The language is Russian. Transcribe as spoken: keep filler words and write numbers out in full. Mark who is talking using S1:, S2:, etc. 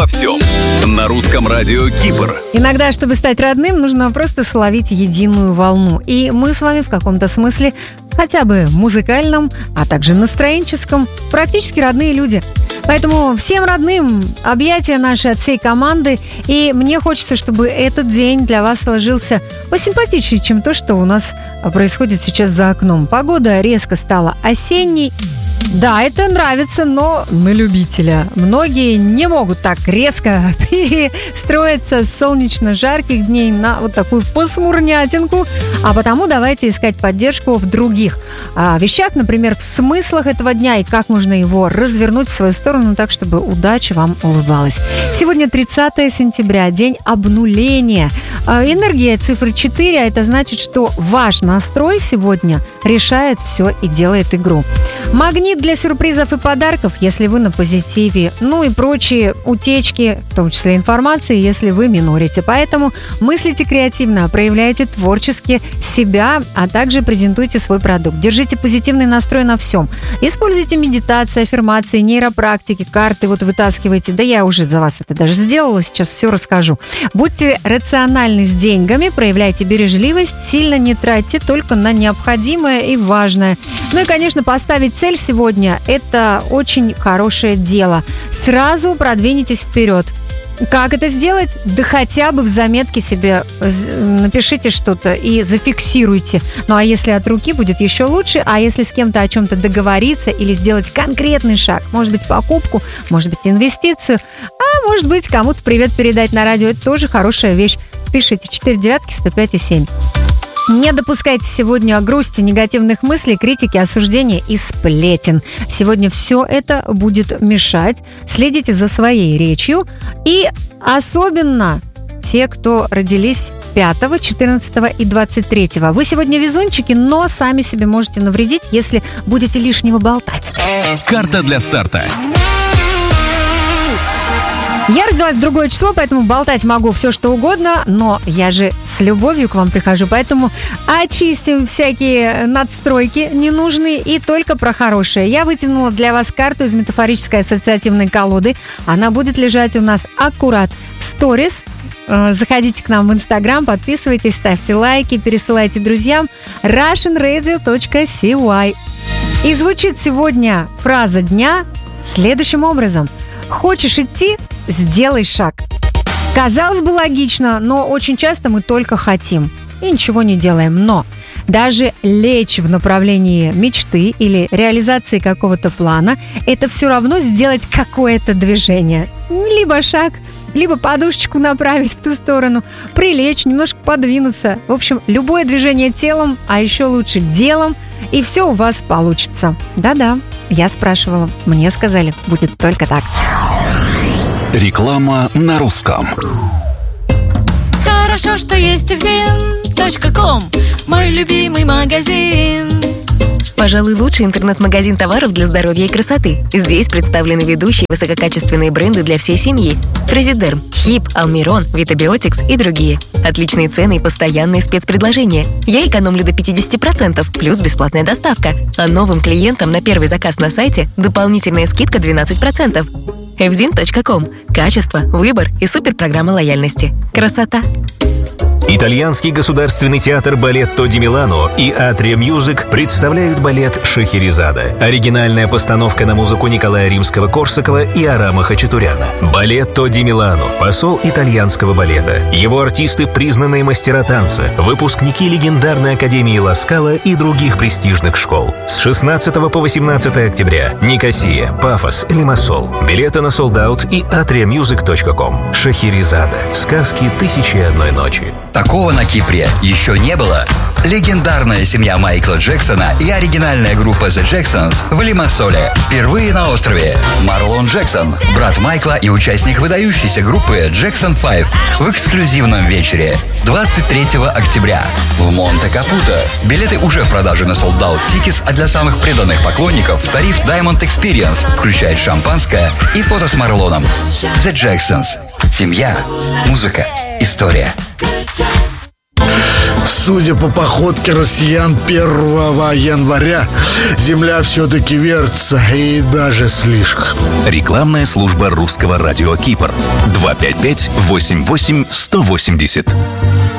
S1: во всем. На русском радио Кипр.
S2: Иногда, чтобы стать родным, нужно просто словить единую волну. И мы с вами в каком-то смысле, хотя бы музыкальном, а также настроенческом, практически родные люди. Поэтому всем родным объятия наши от всей команды. И мне хочется, чтобы этот день для вас сложился посимпатичнее, чем то, что у нас происходит сейчас за окном. Погода резко стала осенней. Да, это нравится, но на любителя. Многие не могут так резко перестроиться с солнечно-жарких дней на вот такую посмурнятинку. А потому давайте искать поддержку в других а, вещах, например, в смыслах этого дня и как можно его развернуть в свою сторону так, чтобы удача вам улыбалась. Сегодня тридцатое сентября, день обнуления. А, энергия цифры четыре, а это значит, что ваш настрой сегодня решает все и делает игру. Магнит для сюрпризов и подарков, если вы на позитиве. Ну и прочие утечки, в том числе информации, если вы минорите. Поэтому мыслите креативно, проявляйте творчески себя, а также презентуйте свой продукт. Держите позитивный настрой на всем. Используйте медитации, аффирмации, нейропрактики, карты вот вытаскивайте. Да я уже за вас это даже сделала, сейчас все расскажу. Будьте рациональны с деньгами, проявляйте бережливость, сильно не тратьте только на необходимое и важное. Ну и, конечно, поставить цель сегодня – это очень хорошее дело. Сразу продвинетесь вперед. Как это сделать? Да хотя бы в заметке себе напишите что-то и зафиксируйте. Ну а если от руки, будет еще лучше. А если с кем-то о чем-то договориться или сделать конкретный шаг, может быть, покупку, может быть, инвестицию, а может быть, кому-то привет передать на радио, это тоже хорошая вещь. Пишите четыре девятки сто пять и семь. Не допускайте сегодня грусти, негативных мыслей, критики, осуждения и сплетен. Сегодня все это будет мешать. Следите за своей речью. И особенно те, кто родились пятого, четырнадцатого и двадцать третьего. Вы сегодня везунчики, но сами себе можете навредить, если будете лишнего болтать.
S1: Карта для старта.
S2: Я родилась в другое число, поэтому болтать могу все, что угодно, но я же с любовью к вам прихожу, поэтому очистим всякие надстройки ненужные и только про хорошее. Я вытянула для вас карту из метафорической ассоциативной колоды. Она будет лежать у нас аккурат в сторис. Заходите к нам в Инстаграм, подписывайтесь, ставьте лайки, пересылайте друзьям. russian radio точка си уай. И звучит сегодня фраза дня следующим образом. Хочешь идти? Сделай шаг. Казалось бы, логично, но очень часто мы только хотим и ничего не делаем. Но даже лечь в направлении мечты или реализации какого-то плана – это все равно сделать какое-то движение. Либо шаг, либо подушечку направить в ту сторону, прилечь, немножко подвинуться. В общем, любое движение телом, а еще лучше делом, и все у вас получится. Да-да, я спрашивала, мне сказали, будет только так.
S1: Реклама на русском.
S3: Хорошо, что есть Эвзин точка ком, мой любимый магазин.
S4: Пожалуй, лучший интернет-магазин товаров для здоровья и красоты. Здесь представлены ведущие высококачественные бренды для всей семьи. Президерм, Хип, Алмирон, Витабиотикс и другие. Отличные цены и постоянные спецпредложения. Я экономлю до пятьдесят процентов, плюс бесплатная доставка. А новым клиентам на первый заказ на сайте дополнительная скидка двенадцать процентов. эвзин точка ком. Качество, выбор и суперпрограмма лояльности. Красота.
S5: Итальянский государственный театр «Балетто ди Милано» и «Атрия Мьюзик» представляют балет «Шахерезада». Оригинальная постановка на музыку Николая Римского-Корсакова и Арама Хачатуряна. «Балетто ди Милано» – посол итальянского балета. Его артисты – признанные мастера танца, выпускники легендарной Академии Ла Скала и других престижных школ. С шестнадцатого по восемнадцатое октября. Никосия, Пафос, Лимассол. Билеты на солдаут и атрия мьюзик точка ком. «Шахерезада» – сказки «Тысячи и одной ночи».
S6: Такого на Кипре еще не было. Легендарная семья Майкла Джексона и оригинальная группа The Jacksons в Лимассоле. Впервые на острове. Марлон Джексон, брат Майкла и участник выдающейся группы Джексон пять в эксклюзивном вечере двадцать третьего октября в Монте-Капуто. Билеты уже в продаже на Sold Out Tickets, а для самых преданных поклонников тариф Diamond Experience включает шампанское и фото с Марлоном. The Jacksons. Семья, музыка, история.
S7: судя по походке россиян первого января, земля все-таки вертится, и даже слишком.
S1: Рекламная служба русского радио Кипр. два пять пять восемь восемь сто восемьдесят.